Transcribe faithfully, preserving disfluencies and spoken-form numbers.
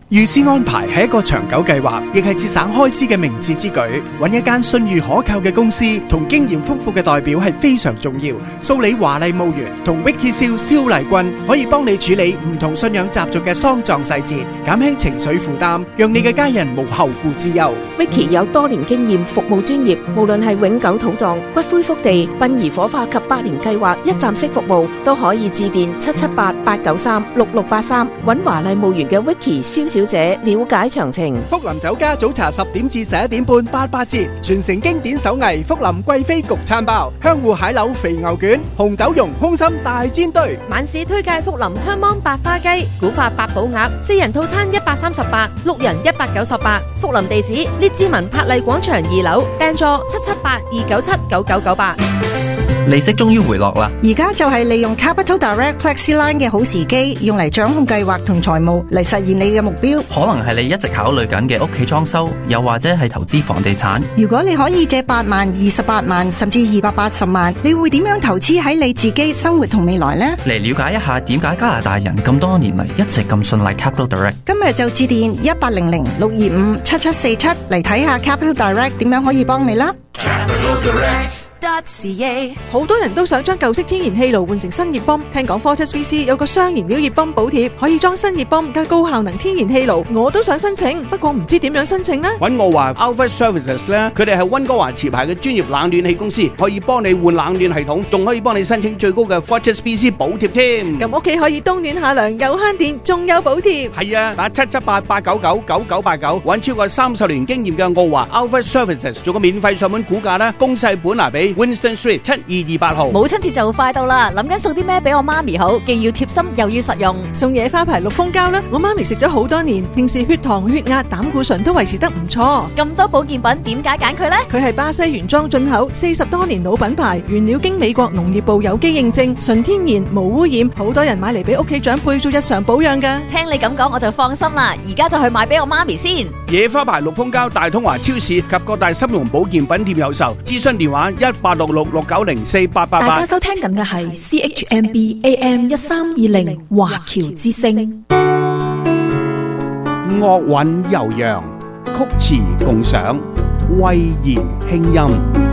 預先安排係一個長久計劃，亦係節省開支嘅明智之舉。揾一間信譽可靠嘅公司同經驗豐富嘅代表係非常重要。蘇里華麗墓園同 Vicky 蕭蕭麗君可以幫你處理唔同信仰習俗嘅喪葬細節，減輕情緒負擔，讓你嘅家人無後顧之憂。 Vicky 有多年經驗，服務專業，無論係永久土葬、骨灰福地、殯儀火化及百年計劃一站式服務，都可以致電七七八八九三六六八三，揾華麗墓園嘅 Vicky 蕭小姐了解詳情。 福林酒家早茶十點至十一點半八八折，傳承經典手藝福林貴妃焗餐包、香芋蟹柳肥牛卷、紅豆蓉空心大煎堆。 晚市推介福林香芒白花雞、古法八寶鴨，四人套餐一百三十八，六人一百九十八。福林地址：列治文柏麗廣場二樓，訂座七七八二九七九九九八。 利息終於回落啦！ 而家就係利用 Capital Direct FlexiLine 嘅好時機，用嚟掌控計劃同財務，嚟實現你嘅目標。 可能係你一直考慮緊嘅屋企裝修，又或者係投資房地產。 如果你可以借八萬、二十八萬，甚至二百八十萬，你會點樣投資喺你自己生活同未來呢？ 嚟了解一下點解加拿大人咁多年嚟一直咁信賴 Capital Direct。 今日就致電一八零零六二五七七四七嚟睇下 Capital Direct 點樣可以幫你啦。 Capital Direct。 好多人都想將舊式天然氣爐換成新熱泵，聽講 Fortis B C 有個雙燃料熱泵補貼，可以裝新熱泵加高效能天然氣爐，我都想申請，不過唔知點樣申請呢？ 揾我話 Alpha Services 咧，佢哋係溫哥華持牌嘅專業冷暖氣公司，可以幫你換冷暖系統，仲可以幫你申請最高嘅 Fortis B C 補貼添。 咁屋企可以冬暖夏涼，又慳電，仲有補貼。 係啊，打七七八八九九九九八九，揾超過三十年經驗嘅澳華 Alpha Services 做個免費上門估價啦，公細本拿俾 Winston Street 七二二八號。 母親節就快到啦，諗緊送啲咩俾我媽咪好，既要貼心又要實用。 送野花牌綠蜂膠啦，我媽咪食咗好多年，平時血糖、血壓、膽固醇都維持得唔錯。 咁多保健品，點解揀佢呢？ 佢係巴西原裝進口，四十多年老品牌，原料經美國農業部有機認證，純天然無污染，好多人買嚟俾屋企長輩做日常保養噶。 聽你咁講，我就放心啦，而家就去買俾我媽咪先。 野花牌綠蜂膠，大通華超市及各大參茸保健品店有售，諮詢電話一八六六六九零四八八八。 大家收聽緊嘅係 C H M B A M 一三二零華僑之聲。 樂韻悠揚，曲詞共賞，慧言輕音。